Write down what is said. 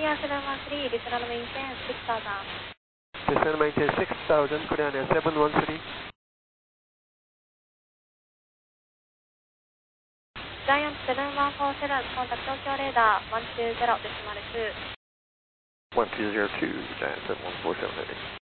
Clear 713, descend maintain 6000. Descend maintain 6000, clear 713. Giant 7147, contact Tokyo radar 120.2. 1202, Giant 7147 heading.